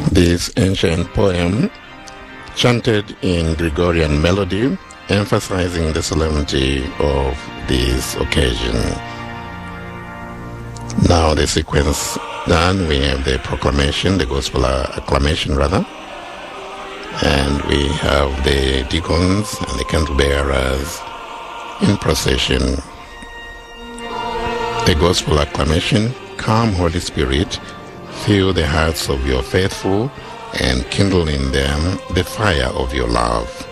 This ancient poem, chanted in Gregorian melody, emphasizing the solemnity of this occasion. Now the sequence done, we have the proclamation, the gospel acclamation rather, and we have the deacons and the candle bearers in procession. The gospel acclamation: "Come, Holy Spirit, fill the hearts of your faithful and kindle in them the fire of your love."